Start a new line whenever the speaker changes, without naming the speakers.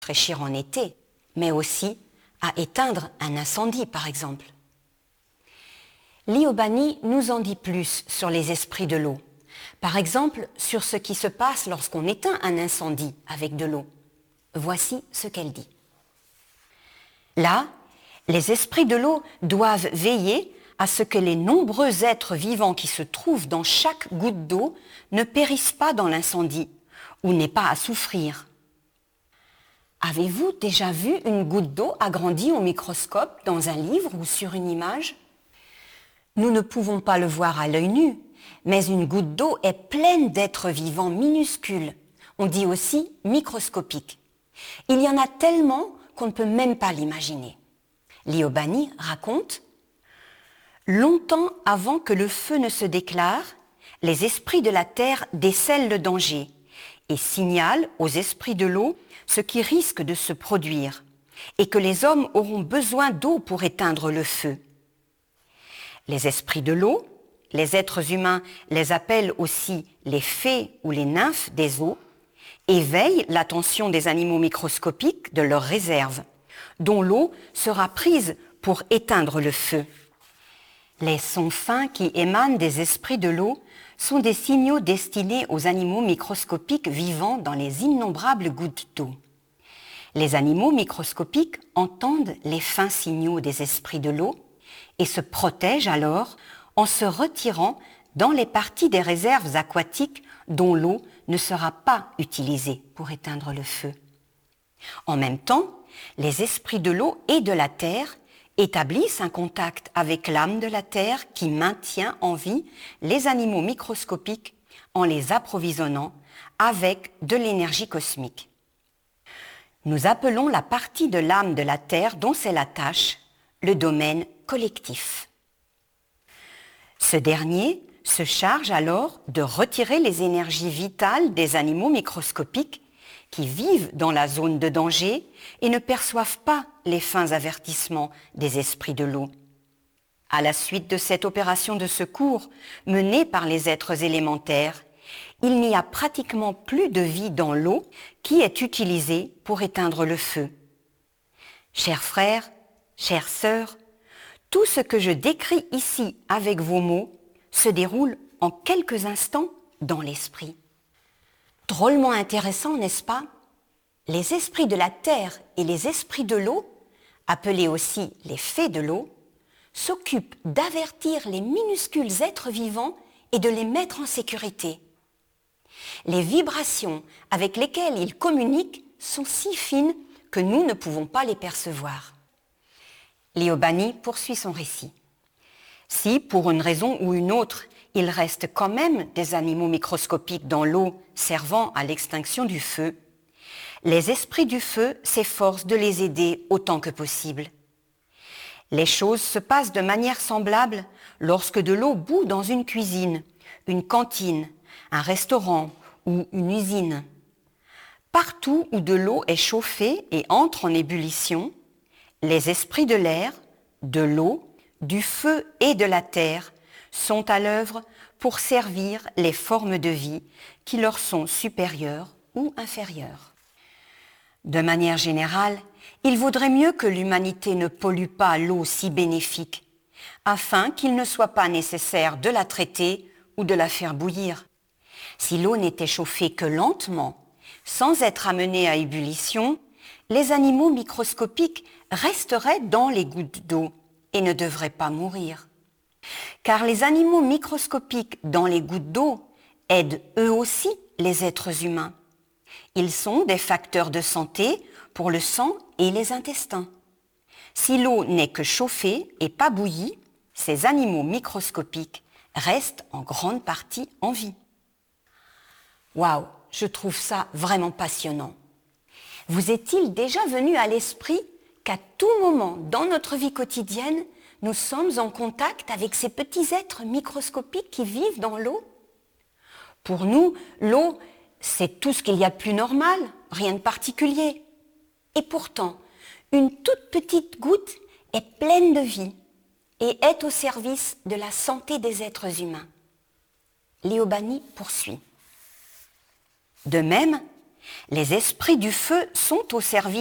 rafraîchir en été, mais aussi à éteindre un incendie, par exemple. Liobani nous en dit plus sur les esprits de l'eau. Par exemple, sur ce qui se passe lorsqu'on éteint un incendie avec de l'eau. Voici ce qu'elle dit. Là, les esprits de l'eau doivent veiller à ce que les nombreux êtres vivants qui se trouvent dans chaque goutte d'eau ne périssent pas dans l'incendie ou n'aient pas à souffrir. Avez-vous déjà vu une goutte d'eau agrandie au microscope dans un livre ou sur une image ? Nous ne pouvons pas le voir à l'œil nu, mais une goutte d'eau est pleine d'êtres vivants minuscules. On dit aussi microscopiques. Il y en a tellement qu'on ne peut même pas l'imaginer. Liobani raconte « Longtemps avant que le feu ne se déclare, les esprits de la terre décèlent le danger et signalent aux esprits de l'eau ce qui risque de se produire et que les hommes auront besoin d'eau pour éteindre le feu. Les esprits de l'eau, les êtres humains les appellent aussi les fées ou les nymphes des eaux, éveillent l'attention des animaux microscopiques de leurs réserves, dont l'eau sera prise pour éteindre le feu. Les sons fins qui émanent des esprits de l'eau sont des signaux destinés aux animaux microscopiques vivant dans les innombrables gouttes d'eau. Les animaux microscopiques entendent les fins signaux des esprits de l'eau et se protègent alors en se retirant dans les parties des réserves aquatiques dont l'eau ne sera pas utilisée pour éteindre le feu. En même temps, les esprits de l'eau et de la terre établissent un contact avec l'âme de la terre qui maintient en vie les animaux microscopiques en les approvisionnant avec de l'énergie cosmique. Nous appelons la partie de l'âme de la terre dont c'est la tâche le domaine collectif. Ce dernier se charge alors de retirer les énergies vitales des animaux microscopiques qui vivent dans la zone de danger et ne perçoivent pas les fins avertissements des esprits de l'eau. À la suite de cette opération de secours menée par les êtres élémentaires, il n'y a pratiquement plus de vie dans l'eau qui est utilisée pour éteindre le feu. Chers frères, chères sœurs, tout ce que je décris ici avec vos mots se déroule en quelques instants dans l'esprit. Drôlement intéressant, n'est-ce pas ? Les esprits de la terre et les esprits de l'eau, appelés aussi les fées de l'eau, s'occupent d'avertir les minuscules êtres vivants et de les mettre en sécurité. Les vibrations avec lesquelles ils communiquent sont si fines que nous ne pouvons pas les percevoir. Liobani poursuit son récit. Si, pour une raison ou une autre, il reste quand même des animaux microscopiques dans l'eau servant à l'extinction du feu, les esprits du feu s'efforcent de les aider autant que possible. Les choses se passent de manière semblable lorsque de l'eau bout dans une cuisine, une cantine, un restaurant ou une usine. Partout où de l'eau est chauffée et entre en ébullition, les esprits de l'air, de l'eau, du feu et de la terre sont à l'œuvre pour servir les formes de vie qui leur sont supérieures ou inférieures. De manière générale, il vaudrait mieux que l'humanité ne pollue pas l'eau si bénéfique, afin qu'il ne soit pas nécessaire de la traiter ou de la faire bouillir. Si l'eau n'était chauffée que lentement, sans être amenée à ébullition, les animaux microscopiques resteraient dans les gouttes d'eau et ne devraient pas mourir. Car les animaux microscopiques dans les gouttes d'eau aident eux aussi les êtres humains. Ils sont des facteurs de santé pour le sang et les intestins. Si l'eau n'est que chauffée et pas bouillie, ces animaux microscopiques restent en grande partie en vie. Waouh, je trouve ça vraiment passionnant. Vous est-il déjà venu à l'esprit qu'à tout moment dans notre vie quotidienne, nous sommes en contact avec ces petits êtres microscopiques qui vivent dans l'eau ? Pour nous, l'eau, c'est tout ce qu'il y a de plus normal, rien de particulier. Et pourtant, une toute petite goutte est pleine de vie et est au service de la santé des êtres humains. Liobani poursuit. De même, Les esprits du feu sont au service